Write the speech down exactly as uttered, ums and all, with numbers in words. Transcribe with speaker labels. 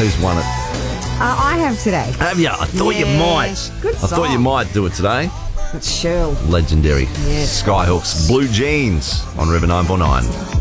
Speaker 1: Who's won it?
Speaker 2: Uh, I have today.
Speaker 1: Have you? I thought you
Speaker 2: Yeah.
Speaker 1: might.
Speaker 2: Good
Speaker 1: I thought you
Speaker 2: song.
Speaker 1: might do it today.
Speaker 2: It's Shirl.
Speaker 1: Legendary.
Speaker 2: Yes.
Speaker 1: Skyhooks, Blue Jeans on River nine four nine.